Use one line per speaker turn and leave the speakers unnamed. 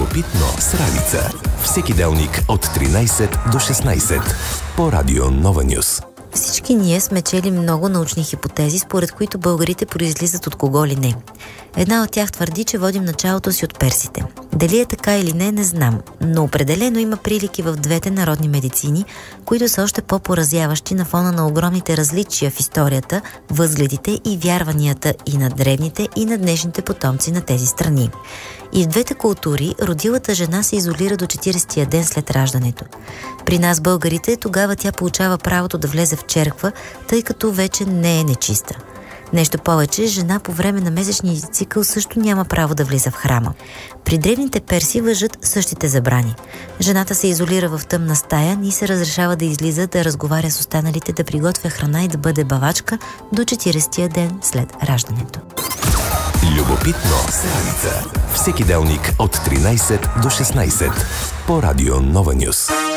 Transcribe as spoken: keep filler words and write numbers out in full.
Любопитно с Ралица. Всеки делник от тринайсет до шестнайсет по Радио Нова Нюс.
Всички ние сме чели много научни хипотези, според които българите произлизат от кого ли не. Една от тях твърди, че водим началото си от персите. Дали е така или не, не знам, но определено има прилики в двете народни медицини, които са още по-поразяващи на фона на огромните различия в историята, възгледите и вярванията и на древните, и на днешните потомци на тези страни. И в двете култури родилата жена се изолира до четиридесетия ден след раждането. При нас, българите, тогава тя получава правото да влезе в черква, тъй като вече не е нечиста. Нещо повече, жена по време на месечния цикъл също няма право да влиза в храма. При древните перси важат същите забрани. Жената се изолира в тъмна стая и се разрешава да излиза, да разговаря с останалите, да приготвя храна и да бъде бавачка до четиридесетия ден след раждането.
Любопитно с Ралица. Всеки делник от тринайсет до шестнайсет по Радио Нова Нюс.